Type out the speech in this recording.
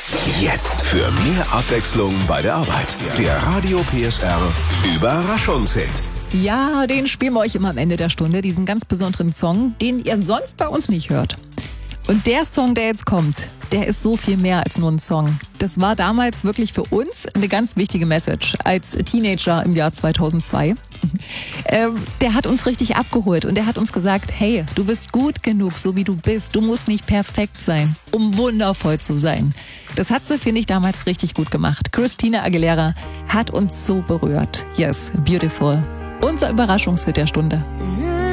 Jetzt für mehr Abwechslung bei der Arbeit. Der Radio PSR Überraschungshit. Ja, den spielen wir euch immer am Ende der Stunde, diesen ganz besonderen Song, den ihr sonst bei uns nicht hört. Und der Song, der jetzt kommt, der ist so viel mehr als nur ein Song. Das war damals wirklich für uns eine ganz wichtige Message als Teenager im Jahr 2002. Der hat uns richtig abgeholt und der hat uns gesagt, hey, du bist gut genug, so wie du bist. Du musst nicht perfekt sein, um wundervoll zu sein. Das hat sie, finde ich, damals richtig gut gemacht. Christina Aguilera hat uns so berührt. Yes, beautiful. Unser Überraschungshit der Stunde.